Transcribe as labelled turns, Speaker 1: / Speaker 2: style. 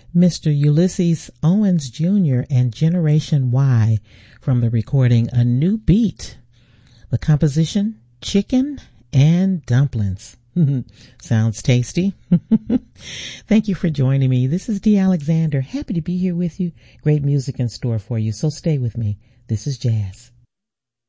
Speaker 1: Mr. Ulysses Owens Jr. and Generation Y from the recording A New Beat. The composition, Chicken and Dumplings. Sounds tasty. Thank you for joining me. This is Dee Alexander. Happy to be here with you. Great music in store for you, so stay with me. This is Jazz.